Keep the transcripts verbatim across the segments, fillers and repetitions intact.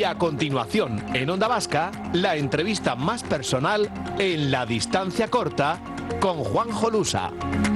a continuación, en Onda Vasca, la entrevista más personal en la distancia corta con Juanjo Lusa.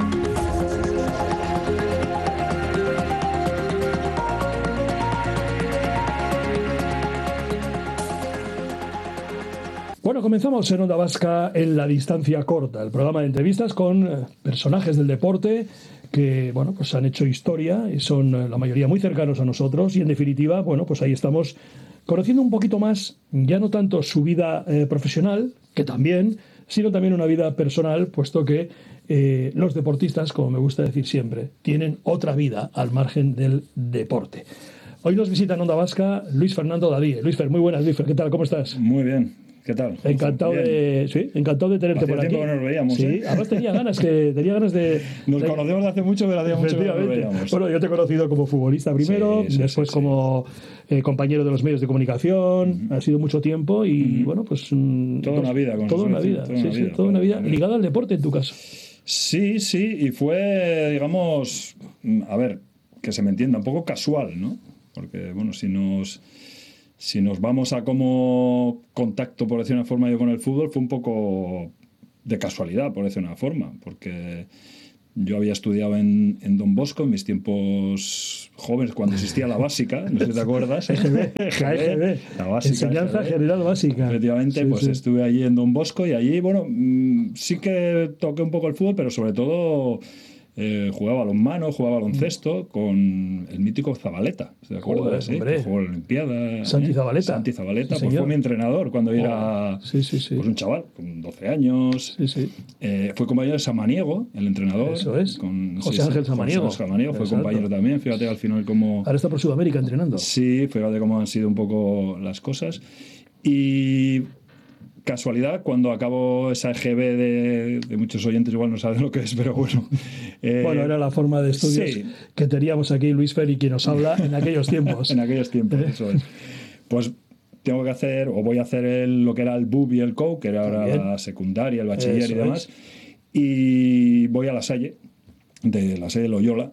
Bueno, comenzamos en Onda Vasca en la distancia corta, el programa de entrevistas con personajes del deporte que, bueno, pues han hecho historia y son la mayoría muy cercanos a nosotros y, en definitiva, bueno, pues ahí estamos conociendo un poquito más, ya no tanto su vida eh, profesional, que también, sino también una vida personal, puesto que eh, los deportistas, como me gusta decir siempre, tienen otra vida al margen del deporte. Hoy nos visita en Onda Vasca Luis Fernando Dadíe. Luis Fer, muy buenas, Luis Fer, ¿qué tal? ¿Cómo estás? Muy bien. ¿Qué tal? Encantado de, sí, encantado de tenerte Hacía por aquí. tiempo que nos veíamos, Sí, ¿eh? además tenía ganas que tenía ganas de. Nos de, conocemos de hace mucho, pero hacía mucho que no nos veíamos. Bueno, yo te he conocido como futbolista primero, sí, sí, después sí, como sí. Eh, compañero de los medios de comunicación. Uh-huh. Ha sido mucho tiempo y uh-huh. bueno, pues mm, toda dos, una vida, con toda una vida, toda sí, una sí, vida, toda una vida claro. ligada al deporte en tu caso. Sí, sí, y fue, digamos, a ver, que se me entienda, un poco casual, ¿no? Porque, bueno, si nos si nos vamos a cómo contacto, por decir una forma, yo con el fútbol, fue un poco de casualidad, por decir una forma, porque yo había estudiado en, en Don Bosco en mis tiempos jóvenes, cuando existía la básica, no sé si te acuerdas. E G B, E G B, la básica. Enseñanza E G B. General Básica. Efectivamente, sí, pues sí. Estuve allí en Don Bosco y allí, bueno, sí que toqué un poco el fútbol, pero sobre todo eh, jugaba balonmano, jugaba baloncesto con el mítico Zabaleta, ¿te acuerdas? Joder, ¿eh? Que jugó en la Olimpiada. Santi ¿eh? Zabaleta. Santi Zabaleta, sí, pues fue mi entrenador cuando Joder. era sí, sí, sí. Pues un chaval, con doce años. Sí, sí. Eh, fue compañero de Samaniego, el entrenador. Eso es. Con, José sí, Ángel Samaniego. José Samaniego fue Exacto. compañero también. Fíjate al final cómo. Ahora está por Sudamérica entrenando. Sí, fíjate cómo han sido un poco las cosas. Y casualidad, cuando acabo esa E G B de, de muchos oyentes igual no saben lo que es, pero bueno. Eh, bueno, era la forma de estudios sí. que teníamos aquí Luis Fer y quien nos habla en aquellos tiempos. En aquellos tiempos, eso es. Pues tengo que hacer, o voy a hacer el, lo que era el B U B y el C O U, que era ahora la secundaria, el bachiller eso y demás. Es. Y voy a La Salle, de La Salle Loyola.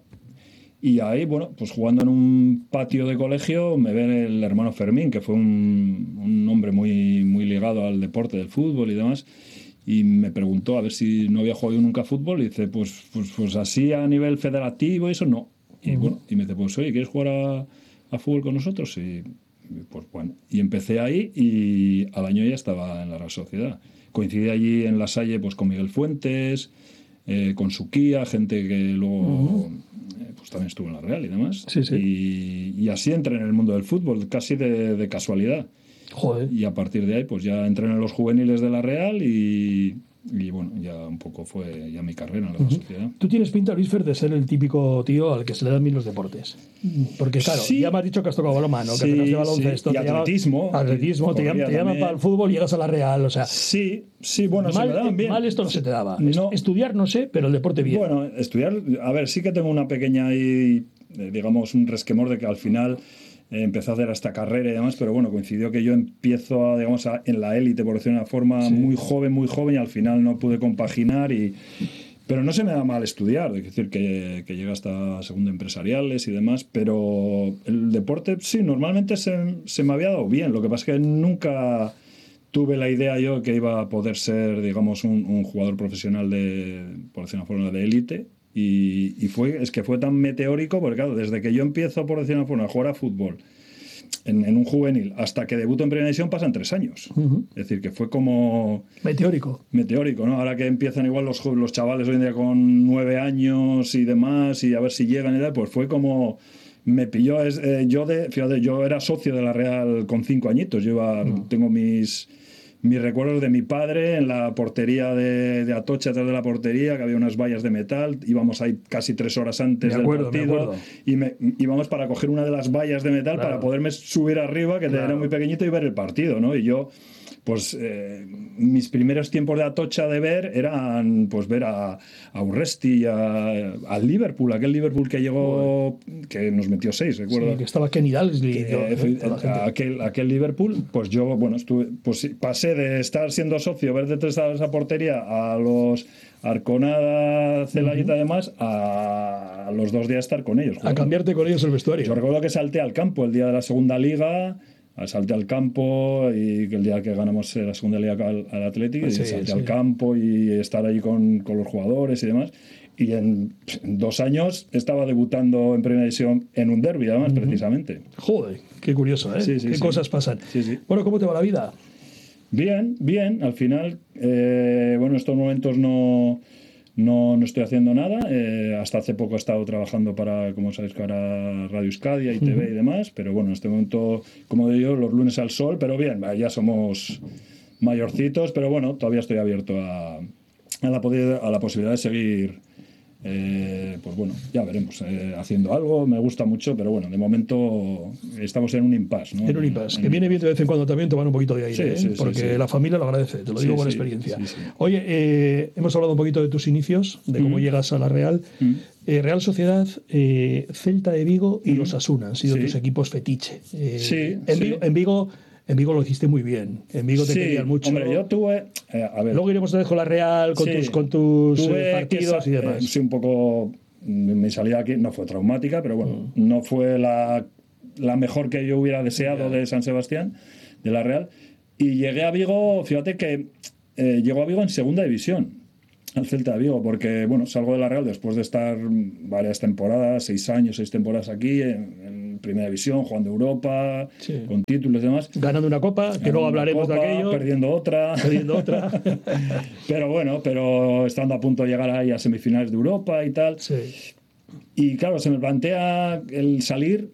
Y ahí, bueno, pues jugando en un patio de colegio me ve el hermano Fermín, que fue un, un hombre muy, muy ligado al deporte del fútbol y demás, y me preguntó a ver si no había jugado nunca fútbol, y dice, pues, pues, pues así a nivel federativo y eso no. Y uh-huh. bueno, y me dice, pues oye, ¿quieres jugar a, a fútbol con nosotros? Y pues bueno, y empecé ahí y al año ya estaba en la Real Sociedad. Coincidí allí en La Salle pues con Miguel Fuentes, eh, con Suquía, gente que luego... Uh-huh. Pues también estuvo en la Real y demás. Sí, sí. Y, y así entré en el mundo del fútbol, casi de, de casualidad. Joder. Y a partir de ahí, pues ya entré en los juveniles de la Real y, y bueno, ya un poco fue ya mi carrera en la uh-huh. sociedad. Tú tienes pinta, Luis Fer, de ser el típico tío al que se le dan bien los deportes. Porque claro, sí. ya me has dicho que has tocado balonmano, que sí, has tocado baloncesto, sí. Y atletismo. Llama, atletismo, te llaman llama para el fútbol y llegas a la Real, o sea... Sí, sí, bueno, mal, se me daban bien. Mal esto no se te daba. No. Estudiar no sé, pero el deporte bien. Bueno, estudiar, a ver, sí que tengo una pequeña ahí, digamos, un resquemor de que al final... Eh, empecé a hacer esta carrera y demás, pero bueno, coincidió que yo empiezo a, digamos, a, en la élite, por decirlo de una forma, sí. muy joven, muy joven, y al final no pude compaginar y... Pero no se me da mal estudiar, es decir, que, que llega hasta segundo empresariales y demás, pero el deporte sí, normalmente se, se me había dado bien, lo que pasa es que nunca tuve la idea yo que iba a poder ser, digamos, un, un jugador profesional de, por decir una forma, de élite. Y, y fue, es que fue tan meteórico, porque claro, desde que yo empiezo, por decir una forma, a jugar a fútbol en, en un juvenil hasta que debuto en primera división pasan tres años. Uh-huh. Es decir, que fue como... Meteórico. Meteórico, ¿no? Ahora que empiezan igual los, los chavales hoy en día con nueve años y demás, y a ver si llegan y tal, pues fue como... Me pilló... Es, eh, yo, de, fíjate, yo era socio de la Real con cinco añitos. Yo iba, uh-huh. tengo mis... mis recuerdos de mi padre en la portería de, de Atocha, atrás de la portería, que había unas vallas de metal, íbamos ahí casi tres horas antes me acuerdo, del partido me y me, íbamos para coger una de las vallas de metal, claro, para poderme subir arriba, que claro, era muy pequeñito, y ver el partido, ¿no? Y yo, pues, eh, mis primeros tiempos de Atocha de ver eran, pues, ver a, a Urresti, a, al Liverpool, aquel Liverpool que llegó, bueno, que nos metió seis, recuerdo. Sí, que estaba Kenny Dalglish. Que, yo, eh, aquel, aquel Liverpool, pues yo, bueno, estuve, pues pasé de estar siendo socio, ver detrás de esa portería a los Arconada, Celayita uh-huh. además, a los dos días estar con ellos. Jugando. A cambiarte con ellos el vestuario. Yo recuerdo que salté al campo el día de la segunda liga salté al campo y que el día que ganamos la segunda liga al, al Athletic, sí, y salté sí. al campo y estar ahí con, con los jugadores y demás. Y en, en dos años estaba debutando en Primera División en un derbi, además, uh-huh. precisamente. Joder, qué curioso, ¿eh? Sí, sí, qué sí. cosas pasan. Sí, sí. Bueno, ¿cómo te va la vida? Bien, bien. Al final, eh, bueno, en estos momentos no... No, no estoy haciendo nada. Eh, hasta hace poco he estado trabajando para, como sabéis, para Radio Euskadi, I T V uh-huh. y demás. Pero bueno, en este momento, como digo, los lunes al sol. Pero bien, ya somos mayorcitos. Pero bueno, todavía estoy abierto a, a, la, a la posibilidad de seguir. Eh, pues bueno, ya veremos. Eh, haciendo algo, me gusta mucho. Pero bueno, de momento estamos en un impasse, ¿no? En un impasse. En, que viene bien de vez en cuando también tomar un poquito de aire. Sí, ¿eh? Sí, porque sí, sí. la familia lo agradece. Te lo digo sí, por sí, experiencia. Sí, sí. Oye, eh, hemos hablado un poquito de tus inicios, de cómo mm. llegas a la Real. Mm. Eh, Real Sociedad, eh, Celta de Vigo y mm. los Asuna han sido sí. tus equipos fetiche. Eh, sí, en, sí. Vigo, en Vigo En Vigo lo hiciste muy bien. En Vigo te sí, querían mucho. Hombre, yo tuve. Eh, a ver, Luego iremos otra vez con la Real, con sí, tus, con tus tuve partidos que, y demás. Eh, sí, un poco. Mi salida aquí no fue traumática, pero bueno, mm. no fue la, la mejor que yo hubiera deseado yeah. de San Sebastián, de la Real. Y llegué a Vigo, fíjate que eh, llegó a Vigo en segunda división, al Celta de Vigo, porque bueno, salgo de la Real después de estar varias temporadas, seis años, seis temporadas aquí, en, en primera división, jugando Europa, sí. con títulos y demás. Ganando una copa, que luego hablaremos copa, de aquello. Perdiendo otra. Perdiendo otra. Pero bueno, pero estando a punto de llegar ahí a semifinales de Europa y tal. Sí. Y claro, se me plantea el salir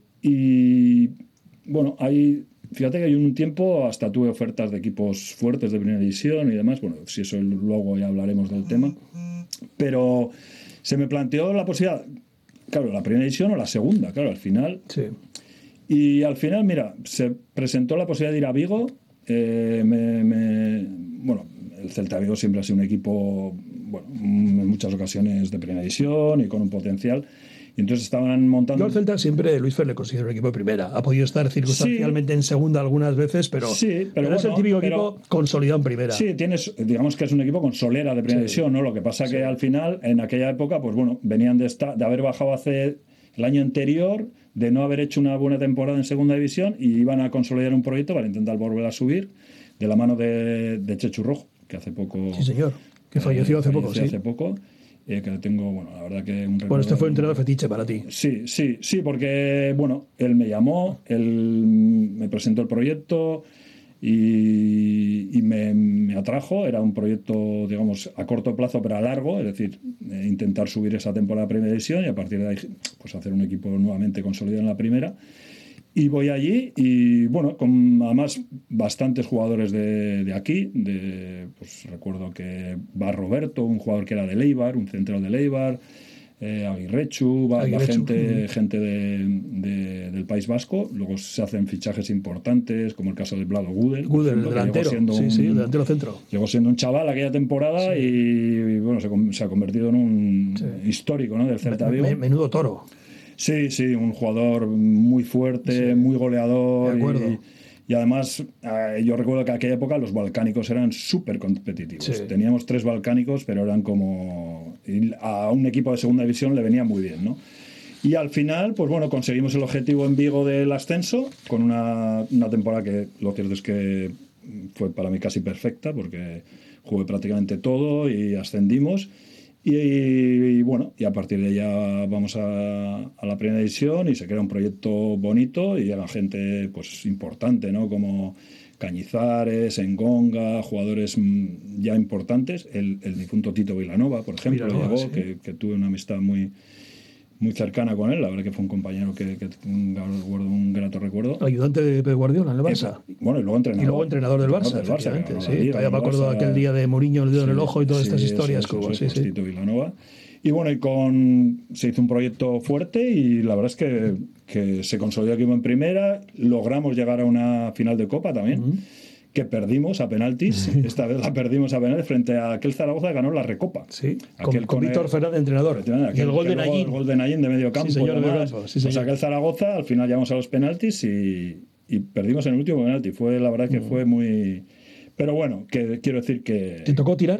y bueno, ahí... Fíjate que hay un tiempo hasta tuve ofertas de equipos fuertes de primera división y demás. Bueno, si eso luego ya hablaremos del tema. Pero se me planteó la posibilidad, claro, la primera división o la segunda, claro, al final. Sí. Y al final, mira, se presentó la posibilidad de ir a Vigo. Eh, me, me, bueno, el Celta Vigo siempre ha sido un equipo, bueno, en muchas ocasiones de primera división y con un potencial. Y entonces estaban montando... Yo al Celta siempre, Luis Fer, le considero un equipo de primera. Ha podido estar circunstancialmente sí, en segunda algunas veces, pero, sí, pero, pero bueno, es el típico pero, equipo consolidado en primera. Sí, tienes, digamos que es un equipo con solera de primera sí. división, ¿no? Lo que pasa sí. que al final, en aquella época, pues bueno, venían de, esta, de haber bajado hace el año anterior, de no haber hecho una buena temporada en segunda división, y iban a consolidar un proyecto para intentar volver a subir, de la mano de, de Chechu Rojo, que hace poco... Sí, señor, que falleció eh, hace falleció poco, sí. hace poco. Eh, que tengo, bueno, la verdad que un Bueno, este fue un entrenador fetiche para ti. Sí, sí, sí, porque, bueno, él me llamó, él me presentó el proyecto y, y me, me atrajo. Era un proyecto, digamos, a corto plazo, pero a largo, es decir, eh, intentar subir esa temporada a primera división y a partir de ahí, pues hacer un equipo nuevamente consolidado en la primera. Y voy allí y, bueno, con además bastantes jugadores de, de aquí. De, pues recuerdo que va Roberto, un jugador que era de Leibar, un central de Leibar, eh, Aguirrechu, va, va gente, gente de, de, del País Vasco. Luego se hacen fichajes importantes, como el caso de Vlado Gudel. Gudel, el delantero, sí, un, sí, el delantero centro. Llegó siendo un chaval aquella temporada sí. y, y, bueno, se, se ha convertido en un sí. histórico, ¿no?, del Celta Vigo. Menudo toro. Sí, sí, un jugador muy fuerte, sí, muy goleador. De acuerdo. Y, y además, eh, yo recuerdo que en aquella época los balcánicos eran súper competitivos. Sí. Teníamos tres balcánicos, pero eran como... A un equipo de segunda división le venía muy bien, ¿no? Y al final, pues bueno, conseguimos el objetivo en Vigo del ascenso, con una, una temporada que lo cierto es que fue para mí casi perfecta, porque jugué prácticamente todo y ascendimos. Y, y bueno, y a partir de allá vamos a, a la primera división y se crea un proyecto bonito y llega gente pues importante, ¿no? Como Cañizares, Engonga, jugadores ya importantes. El, el difunto Tito Vilanova, por ejemplo, Vilanova, llegó, sí. que, que tuve una amistad muy, muy cercana con él. La verdad que fue un compañero que, que un, un grato recuerdo. Ayudante de Pep Guardiola en el Barça. Eh, bueno, y luego entrenador. Y luego entrenador del Barça, del Barça, efectivamente. Barça Sí, sí, todavía me acuerdo de aquel día de Mourinho, el dedo sí, en el ojo y todas sí, estas historias. Eso, eso, como, eso, sí, sí. Tito Vilanova. Y bueno, y con, se hizo un proyecto fuerte y la verdad es que, que se consolidó aquí en primera. Logramos llegar a una final de Copa también. Uh-huh. Que perdimos a penaltis, esta vez la perdimos a penaltis frente a aquel Zaragoza que ganó la Recopa. Sí, aquel con, con Víctor Fernández, entrenador. Aquel, y el gol de Nayin. El gol de Nayin de medio campo. Sí, señor, de medio campo. Sí, pues aquel Zaragoza, al final llegamos a los penaltis y, y perdimos en el último penalti. Fue, la verdad que mm. fue muy... Pero bueno, que quiero decir que... ¿Te tocó tirar?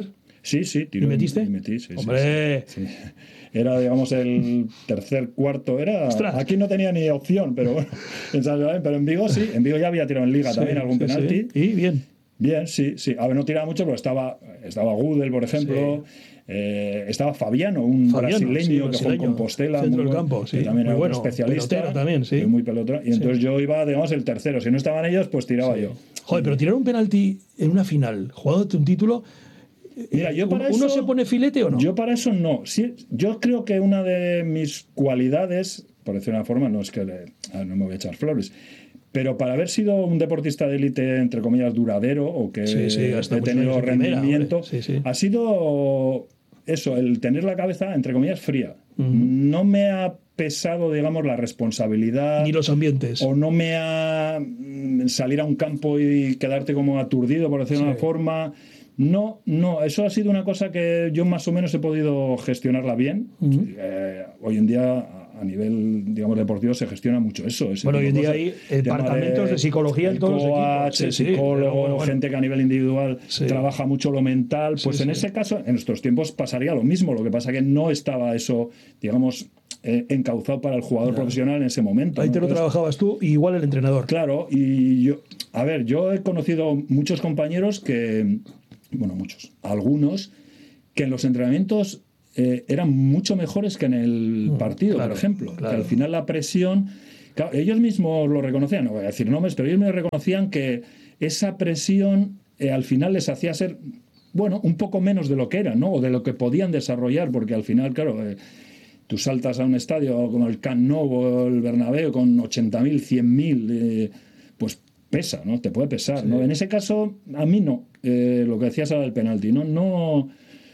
Sí, sí, tiró. ¿Y metiste? Y metí, sí, ¡Hombre! Sí, sí. Era, digamos, el tercer, cuarto. Era. ¡Ostras! Aquí no tenía ni opción, pero bueno. En San Sebastián, pero en Vigo sí. En Vigo ya había tirado en Liga Sí, también algún sí, penalti. sí. Y bien. Bien, sí, sí. A ver, no tiraba mucho, pero estaba, estaba Gudel, por ejemplo. Sí. Eh, estaba Fabiano, un Fabiano, brasileño sí, que jugó en brasileño, Compostela. centro muy del buen- campo, sí, que también muy era bueno, otro especialista. pelotero también, sí. que Muy pelotero. Y Sí. entonces yo iba, digamos, el tercero. Si no estaban ellos, pues tiraba Sí. yo. Joder, pero tirar un penalti en una final, jugándote un título, Mira, yo para ¿uno eso, se pone filete o no? Yo para eso no. Sí, yo creo que una de mis cualidades, por decir una forma, no es que le- ah, no me voy a echar flores, pero para haber sido un deportista de élite, entre comillas, duradero, o que Sí, sí, hasta he muchos tenido años en primera, rendimiento, hombre. Sí, sí. ha sido eso, el tener la cabeza, entre comillas, fría. No me ha pesado, digamos, la responsabilidad. Ni los ambientes. O no me ha mm, salir a un campo y quedarte como aturdido, por decirlo de una Sí. forma. No, no, eso ha sido una cosa que yo más o menos he podido gestionarla bien. Ujú. Eh, hoy en día, a- a nivel, digamos, deportivo, se gestiona mucho eso. ese Bueno, tipo hoy en de día cosas. hay Tema departamentos de psicología en el todos los coach, equipos. Sí, el sí, psicólogo, pero bueno, bueno. gente que a nivel individual Sí. trabaja mucho lo mental. Pues Sí, en sí. ese caso, en nuestros tiempos pasaría lo mismo. Lo que pasa que no estaba eso, digamos, eh, encauzado para el jugador Ya. profesional en ese momento. Ahí ¿no? te lo Entonces, trabajabas tú y igual el entrenador. Claro, y yo, a ver, yo he conocido muchos compañeros que, bueno, muchos, algunos, que en los entrenamientos eh, eran mucho mejores que en el Mm, partido, claro, por ejemplo. claro. Que al final la presión, claro, ellos mismos lo reconocían, no voy a decir nombres, pero ellos me reconocían que esa presión eh, al final les hacía ser, bueno, un poco menos de lo que eran, ¿no? O de lo que podían desarrollar, porque al final, claro, eh, tú saltas a un estadio como el Camp Nou o el Bernabéu con ochenta mil, cien mil, eh, pues pesa, ¿no? Te puede pesar, Sí. ¿no? En ese caso, a mí no. Eh, lo que decías ahora del penalti, ¿no? No.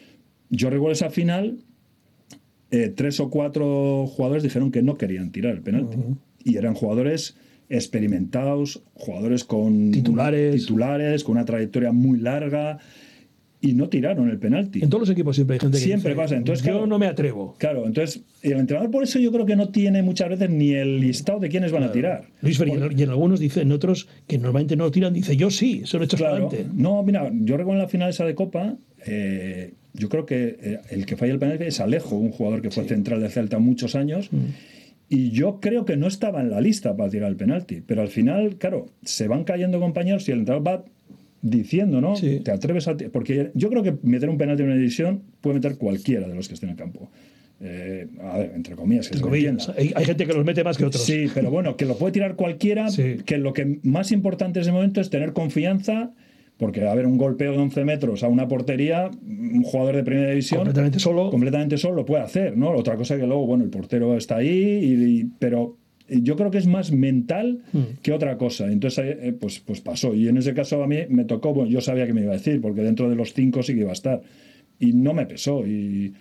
Yo recuerdo esa final, eh, tres o cuatro jugadores dijeron que no querían tirar el penalti. Ujú. Y eran jugadores experimentados, jugadores con Titulares. titulares, con una trayectoria muy larga, y no tiraron el penalti. En todos los equipos siempre hay gente que Siempre dice, pasa. Entonces, yo claro, no me atrevo. Claro, entonces el entrenador por eso yo creo que no tiene muchas veces ni el listado de quiénes van a tirar. Luis Fer, y en- Por- y en algunos dicen, otros que normalmente no lo tiran, dice yo sí, se lo he hecho para Claro, adelante. no, mira, yo recuerdo en la final esa de Copa, eh, yo creo que eh, el que falla el penalti es Alejo, un jugador que fue central de Celta muchos años, y yo creo que no estaba en la lista para tirar el penalti, pero al final, claro, se van cayendo compañeros y el entrenador va diciendo, ¿no? Sí. Te atreves a... ti- Porque yo creo que meter un penalti en una división puede meter cualquiera de los que estén en el campo. Eh, a ver, entre comillas, que Entre se me comillas. entienda. Hay, hay gente que los mete más que otros. Sí, pero bueno, que lo puede tirar cualquiera, Sí. que lo que más importante en ese momento es tener confianza, porque a ver, un golpeo de once metros a una portería, un jugador de primera división Completamente solo. completamente solo lo puede hacer, ¿no? Otra cosa que luego, bueno, el portero está ahí, y, y- pero yo creo que es más mental Mm. que otra cosa. Entonces, eh, pues, pues pasó. Y en ese caso a mí me tocó, bueno, yo sabía que me iba a decir, porque dentro de los cinco sí que iba a estar. Y no me pesó. Y,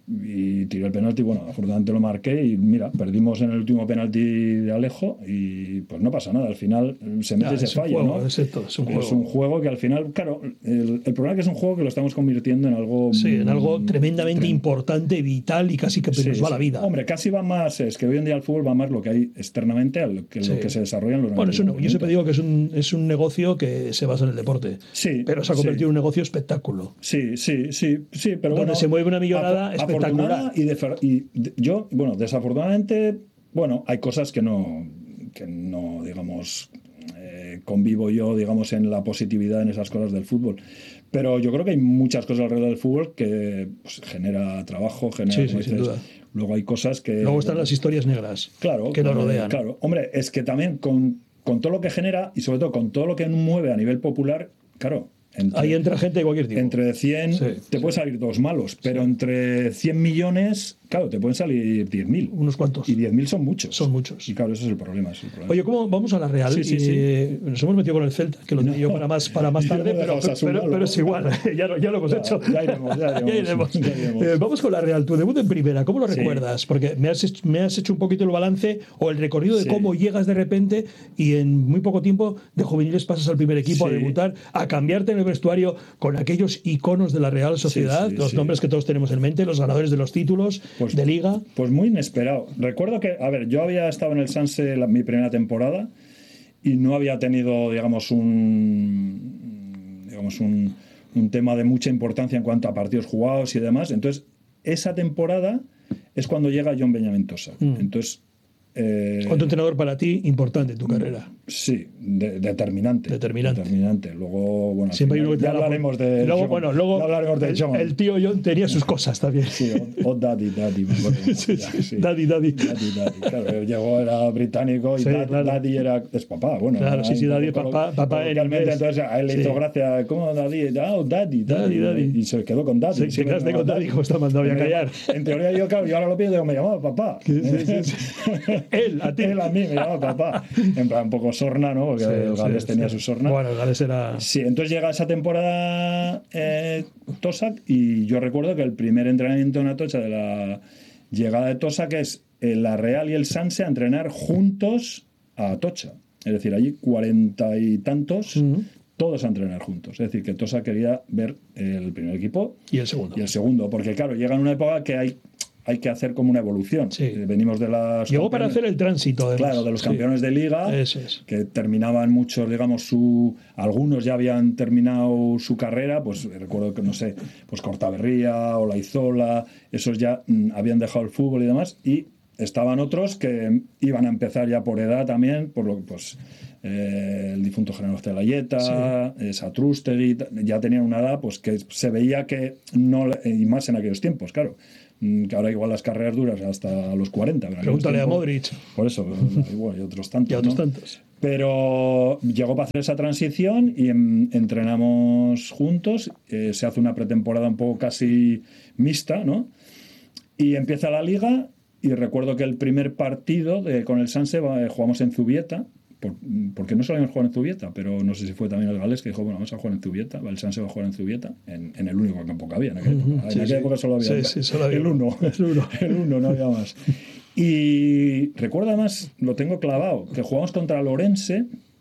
y tiré el penalti, bueno, afortunadamente lo marqué y mira, perdimos en el último penalti de Alejo y pues no pasa nada, al final se mete Ya, y se es un falla, juego, ¿no? es esto, es un juego. Es un juego que al final, claro, el, el problema es que es un juego que lo estamos convirtiendo en algo... Sí, en algo mm, tremendamente trem- importante, vital y casi que Sí, nos va sí. la vida. Hombre, casi va más, es que hoy en día el fútbol va más lo que hay externamente a lo que, Sí. lo que se desarrolla en los Bueno, es un- yo entrenamientos. siempre digo que es un, es un negocio que se basa en el deporte. Sí, Pero se ha convertido sí. en un negocio espectáculo. Sí, sí, sí, sí, pero Donde bueno, se mueve una millonada afo- espectacular. afortunada Y, de, y de- yo, bueno, desafortunadamente, bueno, hay cosas que no, que no, digamos, eh, convivo yo, digamos, en la positividad en esas cosas del fútbol. Pero yo creo que hay muchas cosas alrededor del fútbol que pues, genera trabajo, genera. Sí, sí, como sin dices, duda. Luego hay cosas que. Luego están las historias negras Claro, que nos eh, rodean. Claro, hombre, es que también con, con todo lo que genera y sobre todo con todo lo que mueve a nivel popular, claro. Entre, Ahí entra gente de cualquier tipo. entre cien Sí, te sí. pueden salir dos malos, pero entre cien millones, claro, te pueden salir diez mil. Unos cuantos. Y diez mil son muchos. Son muchos. Y claro, ese es el problema. ese es el problema. Oye, ¿cómo vamos a la Real? Sí, sí, Y, sí. eh, nos hemos metido con el Celta, que lo tenía yo para más, para más Y tarde, hemos pero, dejado Osasuna, pero, pero luego. es igual, ya lo, ya lo hemos Ya, hecho. ya iremos, ya iremos, ya iremos. Eh, vamos con la Real. Tu debut en primera, ¿cómo lo Sí. recuerdas? Porque me has, hecho- me has hecho un poquito el balance o el recorrido de Sí. cómo llegas de repente y en muy poco tiempo de juveniles pasas al primer equipo a Sí. debutar, a cambiarte en el vestuario con aquellos iconos de la Real Sociedad, sí, los sí. nombres que todos tenemos en mente, los ganadores de los títulos Pues- de Liga. Pues muy inesperado. Recuerdo que, a ver, yo había estado en el Sanse la- mi primera temporada y no había tenido, digamos, un digamos un, un tema de mucha importancia en cuanto a partidos jugados y demás. Entonces, esa temporada es cuando llega John Benjamín Tosac. Mm. Entonces, eh, otro entrenador para ti importante en tu carrera. Sí, de, determinante. Determinante. Determinante. Luego, bueno, siempre final, hay uno que ya hablaremos de luego, John, bueno, luego hablaremos de el, John. El tío John tenía sus cosas también. Sí, o, o Daddy, Daddy. Me acuerdo, sí, ya, sí, sí. Daddy, Daddy. Daddy, Daddy. Claro, llegó, era británico y sí, Daddy, claro. Daddy era, es papá. Bueno, claro, sí, sí, Daddy es papá, papá en inglés. Entonces a él le sí. hizo gracia, ¿cómo Daddy? Oh, Daddy, Daddy, Daddy. Y se quedó con Daddy. Se, se quedaste con Daddy, como está mandado a callar. En teoría yo, claro, yo ahora lo pido, digo, me llamaba papá. Sí, sí, sí. Él, a ti. Él a mí me llamaba papá. En plan, un poco sorna, ¿no? Porque sí, el Gales sí, tenía sí. su sorna. Bueno, el Gales era... Sí, entonces llega esa temporada eh, Tosac y yo recuerdo que el primer entrenamiento en Atocha de la llegada de Tosac es la Real y el Sanse a entrenar juntos a Atocha. Es decir, allí cuarenta y tantos, uh-huh. todos a entrenar juntos. Es decir, que Tosac quería ver el primer equipo y el segundo. Y el segundo, porque claro, llega en una época que hay... hay que hacer como una evolución. Sí. Eh, venimos de las... Llegó para hacer el tránsito. Además. Claro, de los sí. campeones de liga, Eso es. que terminaban muchos, digamos, su... Algunos ya habían terminado su carrera, pues recuerdo que, no sé, pues Cortaberría, Olaizola, esos ya mm, habían dejado el fútbol y demás, y estaban otros que iban a empezar ya por edad también, por lo que, pues... Eh, el difunto General Celayeta, sí. eh, Satrústegui, ya tenían una edad pues que se veía que no, y más en aquellos tiempos, claro, que ahora igual las carreras duras hasta los cuarenta. Pregúntale a Modric. Por eso, igual, y otros tantos. Y otros ¿no? tantos. Pero llegó para hacer esa transición y en, entrenamos juntos, eh, se hace una pretemporada un poco casi mixta, ¿no? Y empieza la liga y recuerdo que el primer partido de, con el Sanse eh, jugamos en Zubieta. Por, porque no solíamos jugar en Zubieta, pero no sé si fue también el Gales que dijo, bueno, vamos a jugar en Zubieta, el Sanse va a jugar en Zubieta, en, en el único campo que había en aquella época. Uh-huh, en sí, aquella sí. época solo había, sí, sí, solo había el uno, el uno, el uno, no había más. Y recuerdo además, lo tengo clavado, que jugamos contra Lorense,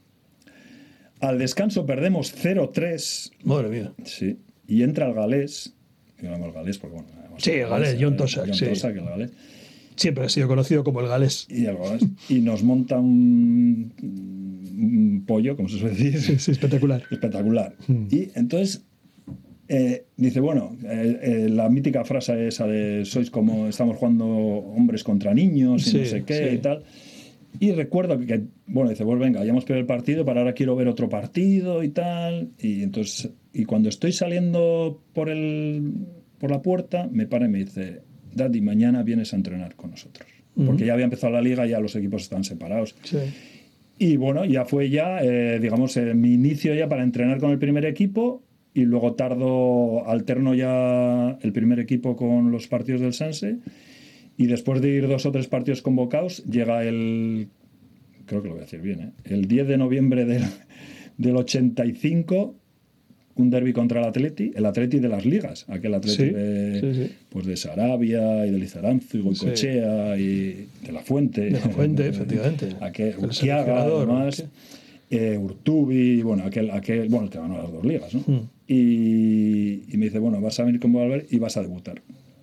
al descanso perdemos cero tres. Madre mía. Sí, y entra el Galés, digamos el Galés, porque bueno... Sí, el Galés, John Tosac, John sí. Tosac, el Galés. Siempre ha sido conocido como el Galés. Y, el Galés, y nos monta un, un pollo, como se suele decir. Sí, sí, espectacular. Espectacular. Mm. Y entonces eh, dice, bueno, eh, eh, la mítica frase esa de sois como estamos jugando hombres contra niños y sí, no sé qué sí. y tal. Y recuerdo que, bueno, dice, pues venga, ya hemos perdido el partido, para ahora quiero ver otro partido y tal. Y entonces, y cuando estoy saliendo por, el, por la puerta, me para y me dice... Daddy, mañana vienes a entrenar con nosotros. Uh-huh. Porque ya había empezado la liga y ya los equipos estaban separados. Sí. Y bueno, ya fue ya, eh, digamos, eh, mi inicio ya para entrenar con el primer equipo y luego tardo, alterno ya el primer equipo con los partidos del Sanse y después de ir dos o tres partidos convocados, llega el, creo que lo voy a decir bien, ¿eh? el diez de noviembre del, del ochenta y cinco... un derbi contra el Atleti, el Atleti de las ligas, aquel Atleti sí, de, sí, sí. Pues de Sarabia y de Lizaranzu y Goicoechea sí. y de La Fuente. De La Fuente, efectivamente. Aquel Urquiaga, además, eh, Urtubi, bueno, aquel, aquel, bueno, el que ganó las dos ligas, ¿no? Hmm. Y, y me dice, bueno, vas a venir con Valverde y vas a debutar.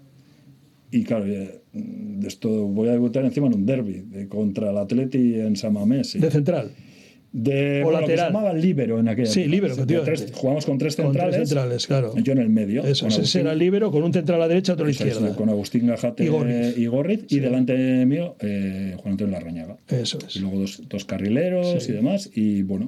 Y claro, de esto voy a debutar encima en un derbi de, contra el Atleti en San Mamés. ¿Sí? De central. De o bueno, lateral. Lo que se llamaba líbero en aquella sí, época. líbero, tres, jugamos con tres centrales. Con tres centrales, claro. Yo en el medio. Eso, ese Agustín, era líbero con un central a la derecha, otro a la izquierda. Es, con Agustín Gajate y Gorriz, y, Gorriz, sí. y delante mío eh, Juan Antonio Larrañaga. Eso es. Y luego dos, dos carrileros sí. y demás. Y bueno,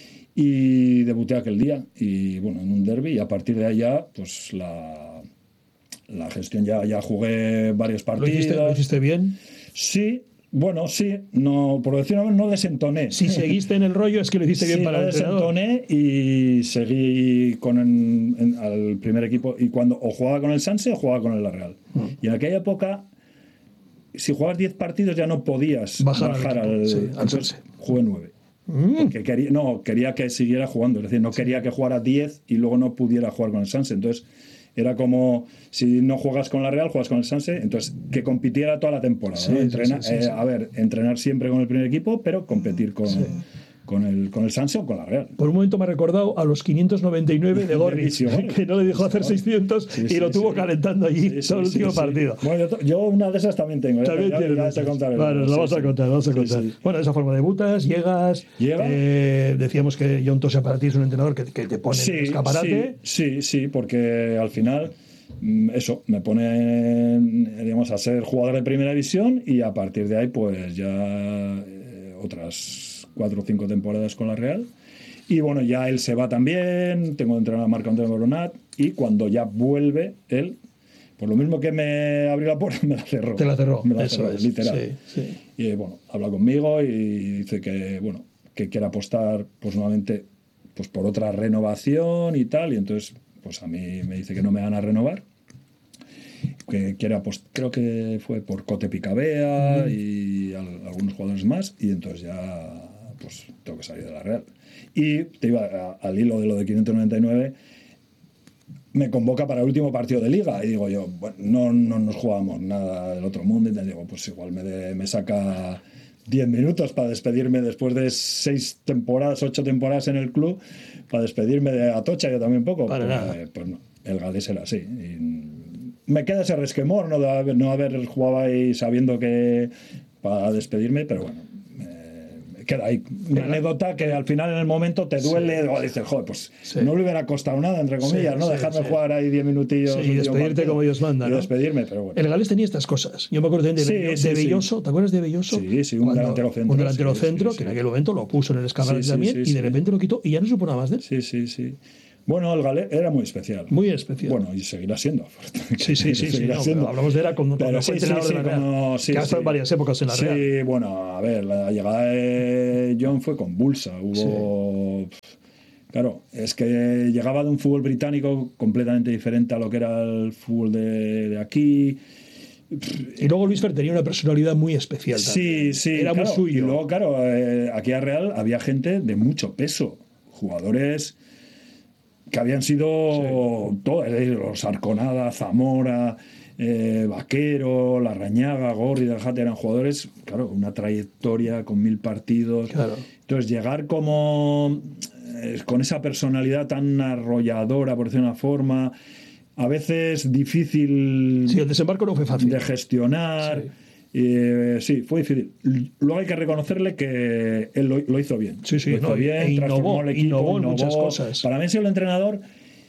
y debuté aquel día. Y bueno, en un derbi. Y a partir de allá, pues la, la gestión ya, ya jugué varios partidos. ¿Lo hiciste, ¿Lo hiciste bien? Sí. Bueno, sí, no, por decirlo no desentoné. Si seguiste en el rollo es que lo hiciste sí, bien para no el entrenador. desentoné y seguí con el, en, al primer equipo. Y cuando o jugaba con el Sanse o jugaba con el La Real. Mm. Y en aquella época, si jugabas diez partidos ya no podías bajar, bajar al, al, sí, al Sanse. Jugué nueve. Mm. Porque quería, no, quería que siguiera jugando. Es decir, no quería que jugara diez y luego no pudiera jugar con el Sanse. Entonces... Era como, si no juegas con la Real, juegas con el Sanse, entonces que compitiera toda la temporada. Sí, ¿no? Entrena, sí, sí, sí. Eh, a ver, entrenar siempre con el primer equipo, pero competir con, sí. con el, con el Sanse o con la Real. Por un momento me ha recordado a los quinientos noventa y nueve de Gorriz, que no le dejó hacer seiscientos sí, sí, y lo tuvo sí. calentando allí sí, sí, todo el último sí, partido. Sí. Bueno, yo, yo una de esas también tengo. También ya, tienes, ya te contaré. Bueno, lo vamos sí, a contar, vamos a contar. Sí, sí. Bueno, de esa forma debutas, llegas. ¿Llega? Eh, decíamos que John Tosa para ti es un entrenador que, que te pone sí, en el escaparate. Sí, sí, sí, porque al final eso, me pone, digamos, a ser jugador de primera división y a partir de ahí, pues ya eh, otras cuatro o cinco temporadas con la Real. Y bueno, ya él se va también, tengo de entrenar a Marc Antonio Boronat, y cuando ya vuelve él, por lo mismo que me abrió la puerta, me la cerró. Te la cerró, me la eso cerró, es, literal. Sí, sí. Y bueno, habla conmigo y dice que, bueno, que quiere apostar, pues nuevamente, pues por otra renovación y tal, y entonces, pues a mí me dice que no me van a renovar, que quiere apostar, creo que fue por Cote Picabea mm. y al, algunos jugadores más, y entonces ya pues tengo que salir de la Real. Y te iba a, al hilo de lo de quinientos noventa y nueve, me convoca para el último partido de Liga y digo yo, bueno, no, no nos jugamos nada del otro mundo, y te digo, pues igual me, de, me saca diez minutos para despedirme después de seis temporadas, ocho temporadas en el club, para despedirme de Atocha, yo también poco. Para pues, nada. Eh, pues no, el galés era así. Y me queda ese resquemor, ¿no? De haber, no haber jugado ahí sabiendo que para despedirme, pero bueno, queda ahí una anécdota que al final en el momento te duele, sí, o dices, joder, pues sí. no le hubiera costado nada, entre comillas, sí, ¿no? Sí, Dejarme sí. jugar ahí diez minutillos. Sí, y despedirte partido, como Dios manda, y ¿no? despedirme, pero bueno. El Gales tenía estas cosas. Yo me acuerdo también de, sí, sí, de Belloso, sí. ¿te acuerdas de Belloso? Sí, sí, un delantero centro. Un delantero sí, centro sí, que sí. en aquel momento lo puso en el escaparate sí, sí, también sí, y sí. de repente lo quitó y ya no supo nada más de él. Sí, sí, sí. Bueno, el Galés era muy especial. Muy especial. Bueno, y seguirá siendo. Sí, sí, sí. sí no, siendo. Hablamos de era cuando, cuando sí, fue sí, entrenador sí, de la Real. Como, sí, que ha estado sí. en varias épocas en la sí, Real. Sí, bueno, a ver, la llegada de John fue convulsa. Hubo... Sí. Claro, es que llegaba de un fútbol británico completamente diferente a lo que era el fútbol de, de aquí. Y luego Luis Fer tenía una personalidad muy especial también. Sí, sí. Era claro, muy suyo. Y luego, claro, eh, aquí a Real había gente de mucho peso. Jugadores que habían sido sí. todos, los Arconada, Zamora, eh, Vaquero, Larrañaga, Gorri, Daljate, eran jugadores, claro, una trayectoria con mil partidos. Claro. Entonces, llegar como eh, con esa personalidad tan arrolladora, por decir una forma, a veces difícil. Sí, el desembarco no fue fácil. De gestionar. Sí. Eh, sí, fue difícil. Luego hay que reconocerle que él lo, lo hizo bien. Sí, sí, lo hizo no, bien, e innovó, transformó el equipo, innovó en innovó. muchas cosas. Para mí ha sido el entrenador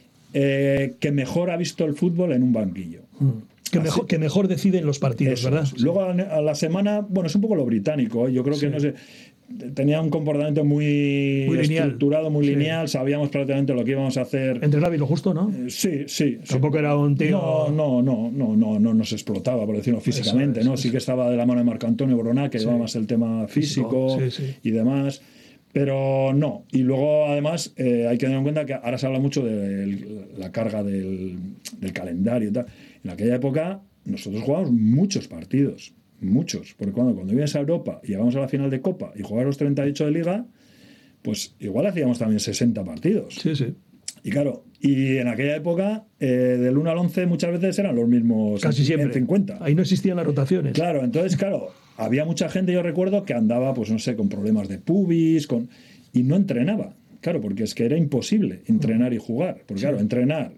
eh, que mejor ha visto el fútbol en un banquillo. Mm. Que mejor, que mejor deciden los partidos, Eso, ¿verdad? Luego a la semana, bueno, es un poco lo británico, ¿eh? Yo creo que sí. no sé, tenía un comportamiento muy, muy estructurado, muy sí. lineal, sabíamos prácticamente lo que íbamos a hacer. Entrenaba y lo justo, ¿no? Eh, sí, sí. Tampoco sí. era un tío. No, no, no, no, no, no nos explotaba, por decirlo físicamente, eso, ¿no? Eso, sí que estaba de la mano de Marco Antonio Boronat, que sí. llevaba más el tema físico, físico sí, sí. y demás. Pero no, y luego además eh, hay que tener en cuenta que ahora se habla mucho de la carga del, del calendario y tal. En aquella época nosotros jugábamos muchos partidos, muchos, porque cuando, cuando vienes a Europa y llegamos a la final de Copa y jugar los treinta y ocho de Liga, pues igual hacíamos también sesenta partidos. Sí, sí. Y claro, y en aquella época, eh, del uno al once muchas veces eran los mismos. Casi en, siempre. En cincuenta. Ahí no existían las rotaciones. Claro, entonces, claro, había mucha gente, yo recuerdo, que andaba, pues no sé, con problemas de pubis, con y no entrenaba. Claro, porque es que era imposible entrenar y jugar. Porque sí. claro, entrenar,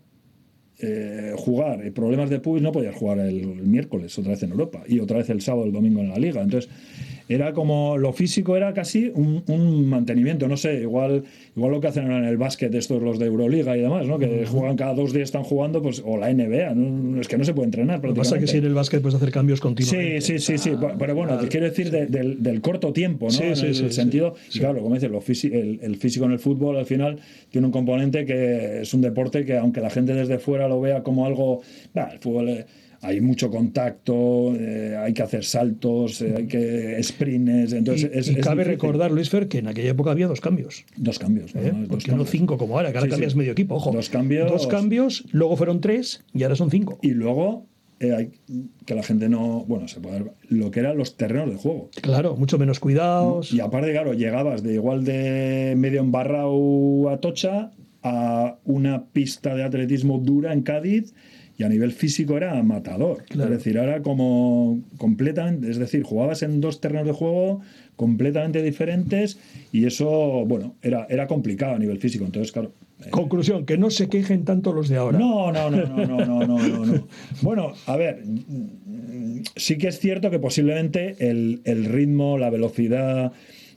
eh, jugar, eh, problemas de pubis, no podías jugar el, el miércoles otra vez en Europa y otra vez el sábado, el domingo en la Liga. Entonces, era como, lo físico era casi un, un mantenimiento, no sé, igual igual lo que hacen en el básquet estos los de Euroliga y demás, ¿no? Que uh-huh. juegan cada dos días, están jugando, pues o la N B A, ¿no? Es que no se puede entrenar prácticamente. Lo que pasa es que si en el básquet puedes hacer cambios continuamente. Sí, sí, sí, sí, ah, pero bueno, claro, te quiero decir sí. de, del, del corto tiempo, ¿no? Sí, en sí, el sí, sentido, sí. y claro, como dices, lo físico, el, el físico en el fútbol al final tiene un componente que es un deporte que aunque la gente desde fuera lo vea como algo, nah, el fútbol... Eh, hay mucho contacto, eh, hay que hacer saltos, eh, hay que sprints. Entonces y es, y es cabe difícil. recordar, Luis Fer, que en aquella época había dos cambios. Dos cambios, ¿no? ¿Eh? Dos Porque cambios. no cinco como ahora, que ahora sí, cambias sí. medio equipo, ojo. Dos cambios. Dos cambios, luego fueron tres y ahora son cinco. Y luego, eh, hay, que la gente no. Bueno, se puede ver lo que eran los terrenos de juego. Claro, mucho menos cuidados. Y aparte, claro, llegabas de igual de medio embarrado a Tocha a una pista de atletismo dura en Cádiz. y a nivel físico era matador. Claro. Es decir, era como completamente, es decir, jugabas en dos terrenos de juego completamente diferentes y eso, bueno, era, era complicado a nivel físico. Entonces, claro. Conclusión, que no se quejen tanto los de ahora. No, no, no, no, no, no, no, no, no. Bueno, a ver, sí que es cierto que posiblemente el, el ritmo, la velocidad,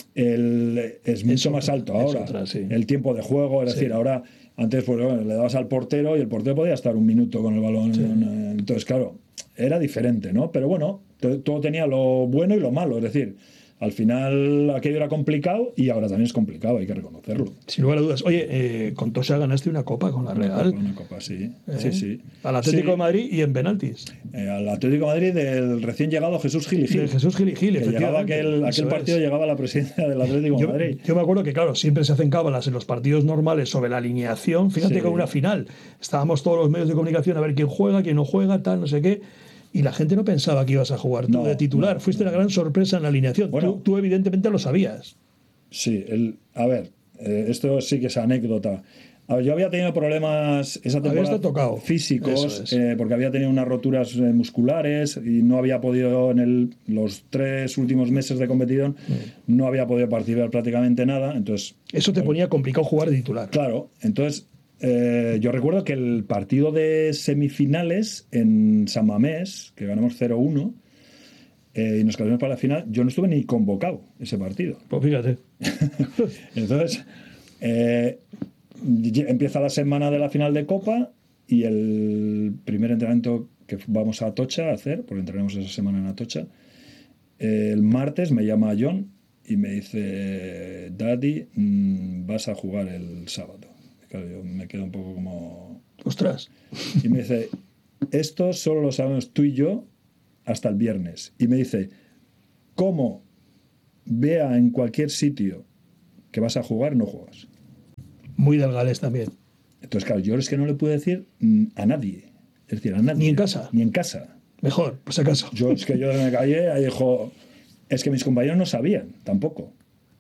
el, es mucho es más otra, alto ahora. Otra, sí. El tiempo de juego, es sí. decir, ahora, antes pues, bueno, le dabas al portero y el portero podía estar un minuto con el balón. Sí. Entonces, claro, era diferente, ¿no? Pero bueno, todo tenía lo bueno y lo malo, es decir, al final aquello era complicado y ahora también es complicado, hay que reconocerlo. Sin lugar a dudas. Oye, eh, con Tosa ganaste una copa con la Real. Una copa, una copa sí. ¿Eh? sí, sí. Al Atlético sí. de Madrid y en penaltis. Eh, al Atlético de Madrid del recién llegado Jesús Gil y Gil. De Jesús Gil y Gil, que llegaba aquel, aquel partido, es. llegaba la presidencia del Atlético de Madrid. Yo me acuerdo que, claro, siempre se hacen cábalas en los partidos normales sobre la alineación. Fíjate sí. con una final. Estábamos todos los medios de comunicación a ver quién juega, quién no juega, tal, no sé qué. Y la gente no pensaba que ibas a jugar tú no, de titular. No, Fuiste no. la gran sorpresa en la alineación. Bueno, tú, tú evidentemente lo sabías. Sí, el, a ver, eh, esto sí que es anécdota. A ver, yo había tenido problemas esa temporada tocado. físicos, es. eh, porque había tenido unas roturas eh, musculares y no había podido en el, los tres últimos meses de competición, mm. no había podido participar prácticamente nada. Entonces, eso te eh, ponía complicado jugar de titular. Claro, entonces... Eh, yo recuerdo que el partido de semifinales en San Mamés, que ganamos cero uno, eh, y nos quedamos para la final, yo no estuve ni convocado ese partido. Pues fíjate. Entonces, eh, empieza la semana de la final de Copa y el primer entrenamiento que vamos a Atocha a hacer, porque entrenamos esa semana en Atocha, eh, el martes me llama John y me dice, Daddy, mmm, vas a jugar el sábado. Claro, yo me quedo un poco como... ¡Ostras! Y me dice, esto solo lo sabemos tú y yo hasta el viernes. Y me dice, ¿cómo vea en cualquier sitio que vas a jugar, no juegas? Muy del galés también. Entonces, claro, yo es que no le puedo decir a nadie. Es decir, a nadie. Ni en casa. Ni en casa. Mejor, por si acaso. Yo es que yo me callé y dijo, es que mis compañeros no sabían tampoco.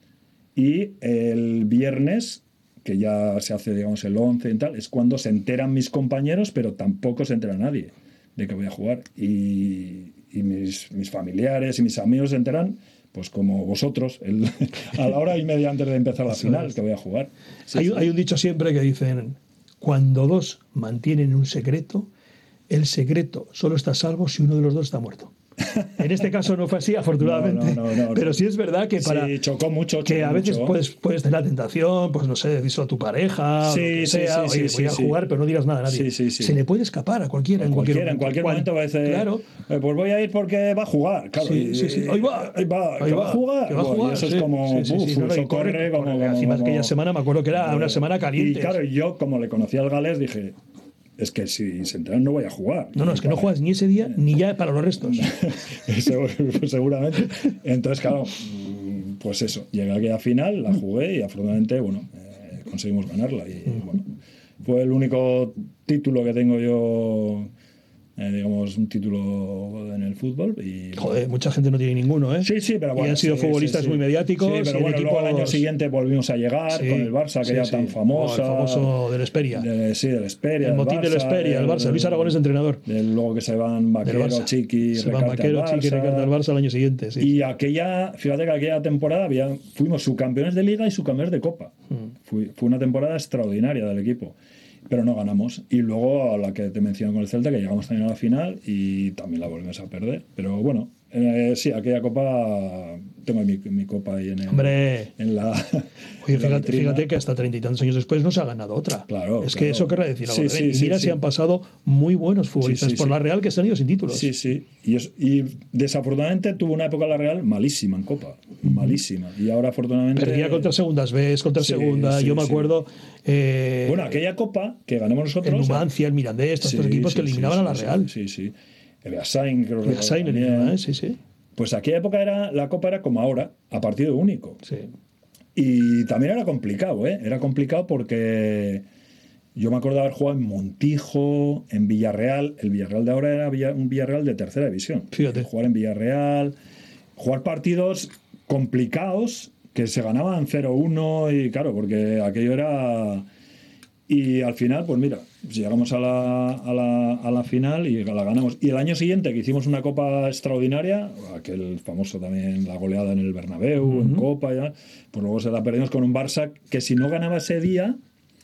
Y el viernes... que ya se hace, digamos, el once y tal, es cuando se enteran mis compañeros, pero tampoco se entera nadie de que voy a jugar. Y, y mis, mis familiares y mis amigos se enteran, pues como vosotros, el, a la hora y media antes de empezar la final, que voy a jugar. Sí, hay, sí. hay un dicho siempre que dicen, cuando dos mantienen un secreto, el secreto solo está a salvo si uno de los dos está muerto. En este caso no fue así, afortunadamente. No, no, no, no, pero sí es verdad que para. Sí, chocó mucho. Chocó que a veces mucho. Puedes, puedes tener la tentación, pues no sé, decirlo a tu pareja, sí, o lo que sí, sea, sí, oye, sí, voy sí, a jugar, sí. pero no digas nada a nadie. Sí, sí, sí. Se le puede escapar a cualquiera, a en cualquier, cualquiera, momento. en cualquier Cual, momento va a decir, claro. eh, pues voy a ir porque va a jugar. Claro, sí, sí, sí. Ahí va, ahí va, ahí que va, va a jugar. Que va a jugar. Y eso sí, es como, sí, sí, sí, uf, no, eso corre, corre como. corre, como encima como, aquella semana me acuerdo que era una semana caliente. Y claro, yo, como le conocía al galés, dije. Es que si se enteran no voy a jugar. No, no, es que no juegas ni ese día ni ya para los restos. Seguramente. Entonces, claro, pues eso, llegué a aquella final, la jugué y afortunadamente, bueno, eh, conseguimos ganarla. Y bueno, fue el único título que tengo yo, eh, digamos, un título en el fútbol. Y, Joder, mucha gente no tiene ninguno, ¿eh? Sí, sí, pero bueno. Y han sido sí, futbolistas sí, sí. muy mediáticos. Sí, pero bueno, equipos... luego al año siguiente volvimos a llegar sí, con el Barça, que sí, era sí. tan famoso. Oh, el famoso del Esperia. De, sí, del Esperia. El motín del Esperia, el Barça. Luis Aragonés, entrenador. Del, luego que se van Vaquero, Chiqui, se van Vaquero, Chiqui, Ricardo al Barça al año siguiente. Sí. Y aquella, fíjate que aquella temporada había, fuimos subcampeones de Liga y subcampeones de Copa. Mm. Fue, fue una temporada extraordinaria del equipo. Pero no ganamos. Y luego a la que te menciono con el Celta, que llegamos también a la final y también la volvemos a perder. Pero bueno, eh, sí, aquella copa, tengo mi, mi copa ahí en, el, Hombre. en la. Oye, fíjate, fíjate que hasta treinta y tantos años después no se ha ganado otra. Claro. Es claro. que eso querrá decir algo. Sí, sí, y mira sí, si sí. han pasado muy buenos futbolistas sí, sí, por sí. la Real que se han ido sin títulos. Sí, sí. Y, es, y desafortunadamente tuvo una época la Real malísima en Copa. Malísima. Y ahora afortunadamente. Perdía contra segundas veces, contra sí, segunda. Sí, Yo me sí. acuerdo. Eh, bueno, aquella Copa que ganamos nosotros. El Numancia, el Mirandés, estos sí, equipos sí, que eliminaban sí, a la sí, Real. Sí, sí. El Asain, creo que. El Asain, el Numancia, sí, sí. Pues aquella época era, la Copa era como ahora, a partido único. Sí. Y también era complicado, ¿eh? Era complicado porque yo me acuerdo de haber jugado en Montijo, en Villarreal. El Villarreal de ahora era Villa, un Villarreal de tercera división. Fíjate. Jugar en Villarreal, jugar partidos complicados que se ganaban cero uno y claro, porque aquello era... Y al final, pues mira, llegamos a la, a, la, a la final y la ganamos. Y el año siguiente, que hicimos una Copa extraordinaria, aquel famoso también, la goleada en el Bernabéu, uh-huh. en Copa, ya, pues luego se la perdimos con un Barça que si no ganaba ese día,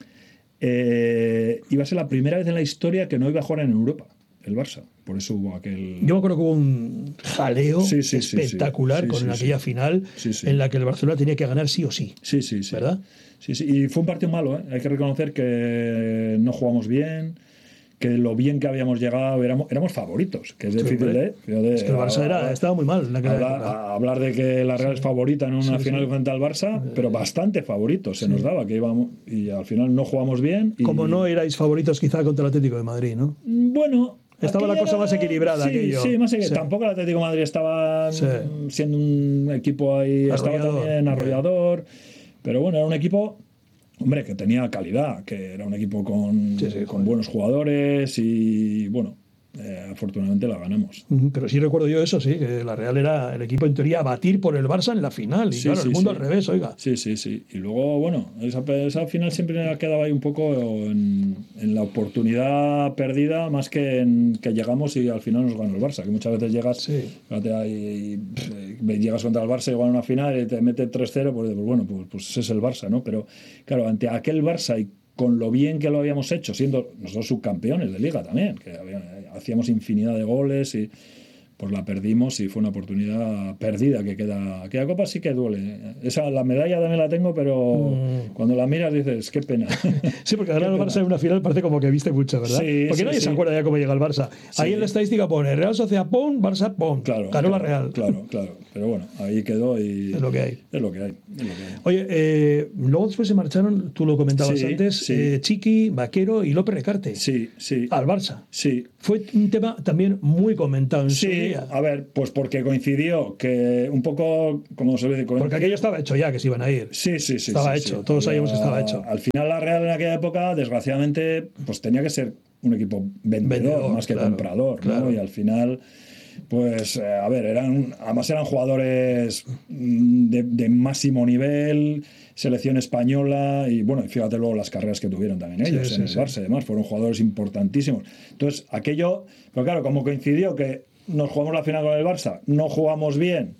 eh, iba a ser la primera vez en la historia que no iba a jugar en Europa, el Barça. Por eso hubo aquel... Yo me acuerdo que hubo un jaleo sí, sí, espectacular sí, sí. Sí, con sí, aquella sí. final sí, sí. en la que el Barcelona tenía que ganar sí o sí. Sí, sí, sí. ¿Verdad? Sí, sí. Y fue un partido malo, ¿eh? Hay que reconocer que no jugamos bien, que lo bien que habíamos llegado, éramos, éramos favoritos, que es sí, difícil de, de... Es que el Barça era, hablar, estaba muy mal en aquella hablar, época. Hablar de que la Real sí. es favorita en una sí, final sí. frente al Barça, pero bastante favoritos se sí. nos daba, que íbamos y al final no jugamos bien. Y... Como no erais favoritos quizá contra el Atlético de Madrid, ¿no? Bueno... Estaba la cosa era... más equilibrada. Sí, aquello. sí, más equilibrada. Sí. Tampoco el Atlético de Madrid estaba sí. siendo un equipo ahí, arrollador. Estaba también arrollador, pero bueno, era un equipo... Hombre, que tenía calidad, que era un equipo con, sí, sí, con buenos jugadores y, bueno, eh, afortunadamente la ganamos. Pero sí recuerdo yo eso, sí, que la Real era el equipo en teoría a batir por el Barça en la final. Y sí, claro, sí, el mundo sí. al revés, oiga. Sí, sí, sí. Y luego, bueno, esa, esa final siempre quedaba ahí un poco en, en la oportunidad perdida, más que en que llegamos y al final nos ganó el Barça. Que muchas veces llegas, sí. fíjate, ahí, llegas contra el Barça y igual en una final y te mete tres cero, pues, pues bueno, pues, pues es el Barça, ¿no? Pero claro, ante aquel Barça y con lo bien que lo habíamos hecho, siendo nosotros subcampeones de Liga también, que había, hacíamos infinidad de goles y pues la perdimos y fue una oportunidad perdida que queda. Aquella Copa sí que duele. Esa, la medalla también la tengo, pero mm. cuando la miras dices, qué pena. Sí, porque ganar el Barça en una final parece como que viste mucho, ¿verdad? Sí, porque sí, nadie sí. se acuerda ya cómo llega el Barça. Sí. Ahí en la estadística pone Real Sociedad, pon, Barça, pon. Claro, ganó claro, la Real. Claro, claro. Pero bueno, ahí quedó y... Es lo que hay. Es lo que hay. Es lo que hay. Oye, eh, luego después se marcharon, tú lo comentabas sí, antes, sí. Eh, Chiqui, Vaquero y López Recarte. Sí, sí. Al Barça. Sí. Fue un tema también muy comentado en sí, su día. A ver, pues porque coincidió que un poco, como se dice... Porque aquello estaba hecho ya, que se iban a ir. Sí, sí, sí. Estaba sí, hecho, sí. todos Había, sabíamos que estaba hecho. Al final la Real en aquella época, desgraciadamente, pues tenía que ser un equipo vendedor, vendedor más que claro, comprador, claro. ¿no? Y al final... Pues, eh, a ver, eran además eran jugadores de, de máximo nivel, selección española y, bueno, fíjate luego las carreras que tuvieron también ellos sí, en sí, el Barça, sí. Además, fueron jugadores importantísimos. Entonces, aquello, pero claro, como coincidió que nos jugamos la final con el Barça, no jugamos bien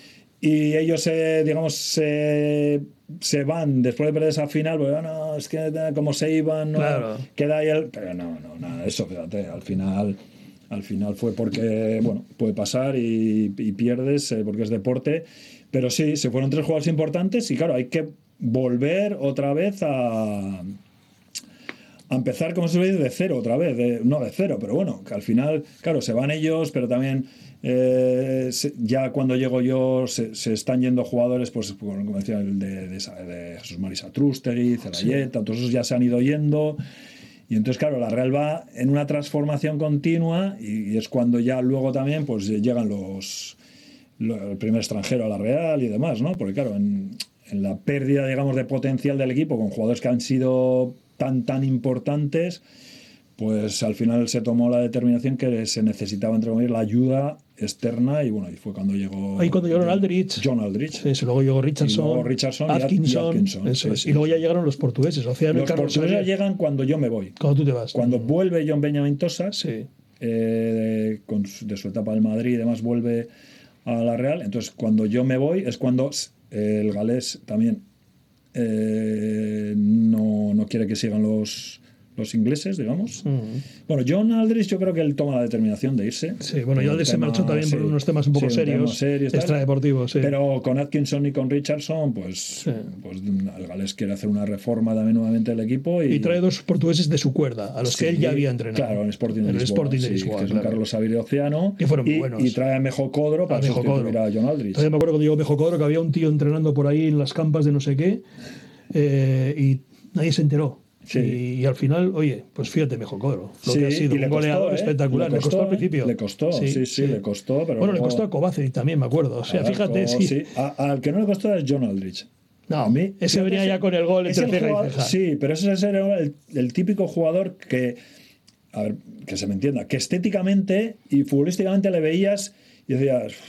y ellos, se, digamos, se, se van después de perder esa final, pues, no, es que como se iban, no, claro. queda ahí el... Pero no, no, nada de eso, fíjate, al final... Al final fue porque, bueno, puede pasar y, y pierdes eh, porque es deporte. Pero sí, se fueron tres jugadores importantes y claro, hay que volver otra vez a, a empezar, como se dice, de cero otra vez. De, no de cero, pero bueno, que al final, claro, se van ellos, pero también eh, se, ya cuando llego yo se, se están yendo jugadores, pues como decía, el de, de, de Jesús Mari Satrústegui, Celayeta, sí. Todos esos ya se han ido yendo. Y entonces, claro, la Real va en una transformación continua y, y es cuando ya luego también pues llegan los, los el primer extranjero a la Real y demás, ¿no? Porque, claro, en, en la pérdida, digamos, de potencial del equipo con jugadores que han sido tan, tan importantes, pues al final se tomó la determinación que se necesitaba, entre comillas, la ayuda externa y bueno, y fue cuando llegó ahí cuando llegaron Aldrich John Aldrich sí, sí, luego llegó Richardson, y luego Richardson Atkinson, y Atkinson eso sí, es. sí, y luego sí. ya llegaron los portugueses Oceano los y Carlos portugueses Soler. Llegan cuando yo me voy cuando tú te vas cuando mm. vuelve John Benjamin Tosas sí. eh, con su, de su etapa del Madrid y demás vuelve a la Real, entonces cuando yo me voy es cuando eh, el galés también eh, no, no quiere que sigan los los ingleses, digamos. Uh-huh. Bueno, John Aldrich yo creo que él toma la determinación de irse. Sí, bueno, yo Aldrich se marchó también sí, por unos temas un poco sí, serios, serios extradeportivos. Sí. Pero con Atkinson y con Richardson, pues, sí. pues el galés quiere hacer una reforma también nuevamente del equipo. Y, y trae dos portugueses de su cuerda, a los sí, que él ya había entrenado. Claro, en Sporting de en Lisboa. Sporting de sí, Lisboa, que es claro. un Carlos Xavier Oceano. Que fueron muy y, buenos. Y trae a Mejo Codro para sustituir a John Aldrich. Entonces me acuerdo cuando llegó Mejo Codro que había un tío entrenando por ahí en las campas de no sé qué eh, y nadie se enteró. Sí. Y, y al final, oye, pues fíjate, Mejo Codro, lo sí, que ha sido un costó, goleador ¿eh? espectacular. Le costó, le costó al principio. Le costó, sí, sí, sí, le costó. Pero bueno, luego... le costó a Kovacevic también, me acuerdo. O sea, fíjate, sí. sí. A, al que no le costó es John Aldrich. No, a mí, ese venía ese, ya con el gol entre ceja y ceja. Sí, pero ese era el, el típico jugador que, a ver, que se me entienda, que estéticamente y futbolísticamente le veías y decías,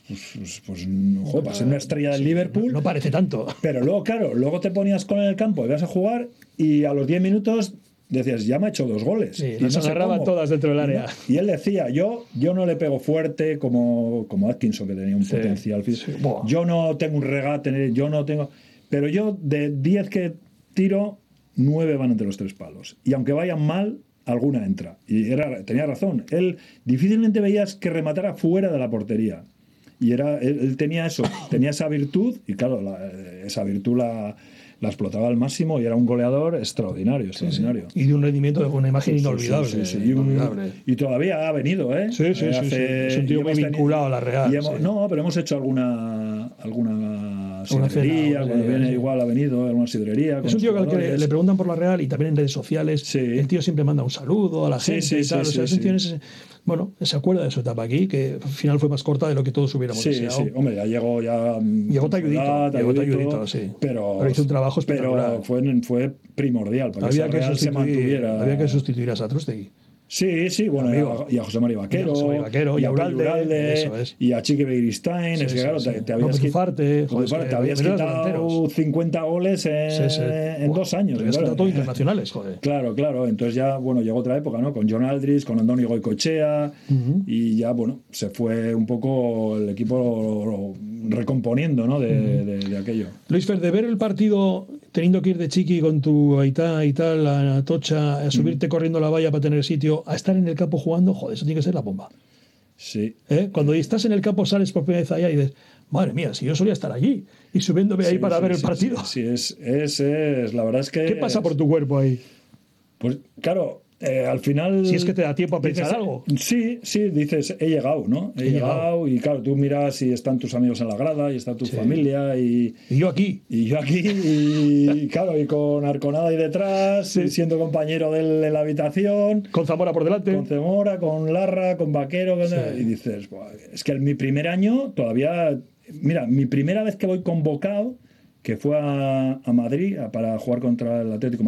Pues, pues joder, para ser una estrella del Liverpool. No parece tanto. Pero luego, claro, luego te ponías con él en el campo y vas a jugar y a los diez minutos decías, ya me ha hecho dos goles. Sí, y las no sé agarraba cómo. todas dentro del Y área. no- Y él decía, yo, yo no le pego fuerte como, como Atkinson, que tenía un Sí, potencial físico. sí, buah. Yo no tengo un regate, yo no tengo... Pero yo de diez que tiro, nueve van entre los tres palos. Y aunque vayan mal, alguna entra. Y era, tenía razón. Él difícilmente veías que rematara fuera de la portería. Y era, él, él tenía eso, tenía esa virtud, y claro, la, esa virtud la, la explotaba al máximo y era un goleador extraordinario, extraordinario. Y de un rendimiento, de una imagen Sí, sí, inolvidable. sí, sí, sí. Y, un- inolvidable. y todavía ha venido, ¿eh? Sí, sí, Eh, sí, sí. Es un tío y muy hemos tenido- vinculado a la Real, y hemos- sí. No, pero hemos hecho alguna alguna Alguna sidrería, cena, cuando alguna viene sí. igual ha venido alguna sidrería. con Es un los tío que al que le, jugadores. le preguntan por la Real y también en redes sociales, Sí. el tío siempre manda un saludo a la Sí, gente sí, y tal. sí, O sea, sí, es un tío sí. en ese- bueno, se acuerda de su etapa aquí, que al final fue más corta de lo que todos hubiéramos Sí, deseado. sí, hombre, ya llegó ya. Llegó talludito, llegó talludito, sí. Pero, Pero hizo un trabajo espectacular. Pero fue, fue primordial para Había que, que, esa Real se sustituir, mantuviera. había que sustituir a Satrústegui. Sí, sí, bueno, Amigo. y a, y a José María Vaquero, Y a José María Vaquero, y a Pedro Uralde, eso es. y a Chiqui Begiristain. Sí, es que sí, claro, sí. te, te López habías, qui- Ufarte, joder, López es Ufarte, que te habías menudos quitado delanteros. cincuenta goles en, Sí, sí. en Buah, dos años. te habías claro. quitado todo internacionales, joder. Claro, claro. Entonces ya, bueno, llegó otra época, ¿no? Con John Aldridge, con Andoni Goicoechea, Ujú. y ya, bueno, se fue un poco el equipo recomponiendo, ¿no? De, de, de aquello. Luis Fer, de ver el partido teniendo que ir de chiqui con tu aitá y tal a Atocha, a subirte corriendo la valla para tener sitio, a estar en el campo jugando, joder, eso tiene que ser la bomba. Sí. ¿Eh? Cuando estás en el campo sales por primera vez allá y dices, madre mía, si yo solía estar allí y subiéndome ahí Sí, para sí, ver el sí, partido. Sí, sí, es, es, es, la verdad es que... ¿Qué pasa por tu cuerpo ahí? Pues claro, eh, al final... Si es que te da tiempo a pensar dices, algo. Sí, sí, dices, he llegado, ¿no? He, He llegado, llegado. y claro, tú miras y están tus amigos en la grada y está tu Sí. familia y... Y yo aquí. Y yo aquí, y claro, y con Arconada ahí detrás, Sí. y siendo compañero de él en la habitación, Con Zamora por delante. con Zemora, con Larra, con Vaquero, con- Sí. y dices, "Buah, es que en mi primer año todavía, mira, mi primera vez que voy convocado, que fue a, a Madrid a- para jugar contra el Atlético